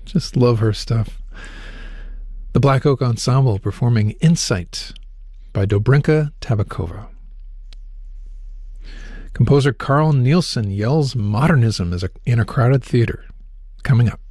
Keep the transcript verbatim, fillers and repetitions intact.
Just love her stuff. The Black Oak Ensemble performing Insight by Dobrinka Tabakova. Composer Carl Nielsen yells modernism as a, in a crowded theater. Coming up.